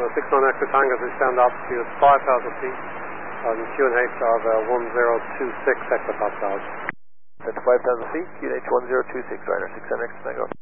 61 extra Tango to stand altitude 5,000 feet on QNH of 1026 hectopascals. That's 5,000 feet, QNH 1026, Ryder 61 extra Tango.